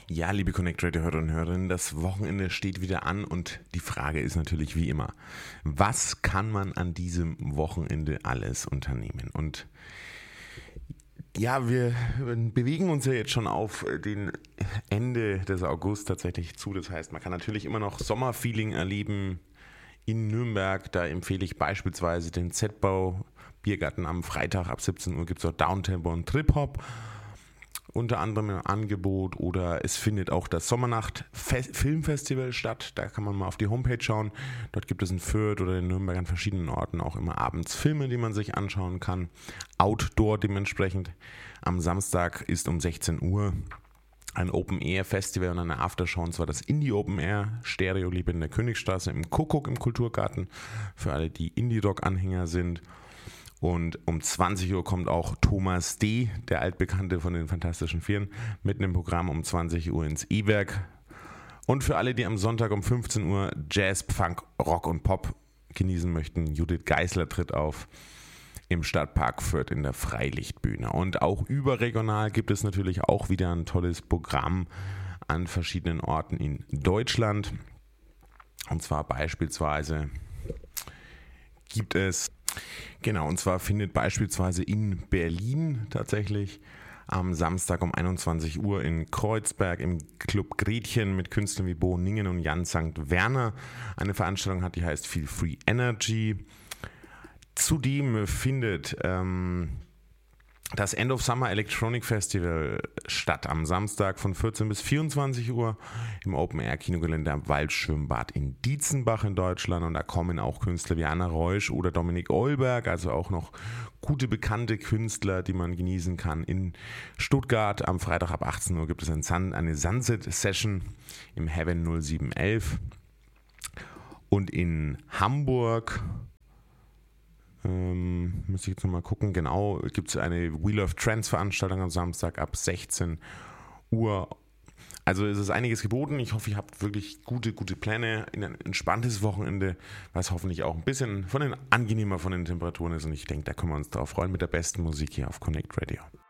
Ja, liebe Connect Radio Hörer und Hörerinnen, das Wochenende steht wieder an und die Frage ist natürlich wie immer, was kann man an diesem Wochenende alles unternehmen? Und ja, wir bewegen uns ja jetzt schon auf den Ende des August tatsächlich zu. Das heißt, man kann natürlich immer noch Sommerfeeling erleben in Nürnberg. Da empfehle ich beispielsweise den Z-Bau Biergarten am Freitag ab 17 Uhr gibt es auch Downtempo und Trip-Hop. Unter anderem im Angebot, oder es findet auch das Sommernacht Filmfestival statt. Da kann man mal auf die Homepage schauen. Dort gibt es in Fürth oder in Nürnberg an verschiedenen Orten auch immer abends Filme, die man sich anschauen kann. Outdoor dementsprechend. Am Samstag ist um 16 Uhr ein Open-Air-Festival und eine Aftershow, und zwar das Indie Open-Air Stereo-Liebe in der Königstraße im Kuckuck im Kulturgarten. Für alle, die Indie-Rock-Anhänger sind. Und um 20 Uhr kommt auch Thomas D., der Altbekannte von den Fantastischen Vieren, mit einem Programm um 20 Uhr ins E-Werk. Und für alle, die am Sonntag um 15 Uhr Jazz, Funk, Rock und Pop genießen möchten, Judith Geisler tritt auf im Stadtpark Fürth in der Freilichtbühne. Und auch überregional gibt es natürlich auch wieder ein tolles Programm an verschiedenen Orten in Deutschland. Und zwar beispielsweise und zwar findet beispielsweise in Berlin tatsächlich am Samstag um 21 Uhr in Kreuzberg im Club Gretchen mit Künstlern wie Bo Ningen und Jan St. Werner eine Veranstaltung hat, die heißt Feel Free Energy. Zudem findet das End of Summer Electronic Festival statt am Samstag von 14 bis 24 Uhr im Open-Air-Kinogelände am Waldschwimmbad in Dietzenbach in Deutschland. Und da kommen auch Künstler wie Anna Reusch oder Dominik Eulberg, also auch noch gute, bekannte Künstler, die man genießen kann. In Stuttgart am Freitag ab 18 Uhr gibt es eine Sunset-Session im Heaven 0711. Und in Hamburg müsste ich jetzt nochmal gucken. Genau, gibt es eine Wheel of Trance Veranstaltung am Samstag ab 16 Uhr. Also es ist einiges geboten. Ich hoffe, ihr habt wirklich gute Pläne in ein entspanntes Wochenende, was hoffentlich auch ein bisschen angenehmer von den Temperaturen ist. Und ich denke, da können wir uns drauf freuen mit der besten Musik hier auf Connect Radio.